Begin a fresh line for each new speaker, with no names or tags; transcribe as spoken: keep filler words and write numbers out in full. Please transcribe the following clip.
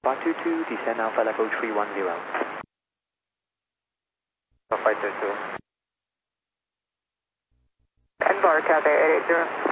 one two two, descend Alpha level three one zero.
five two two.
Embark out there, eight eight zero.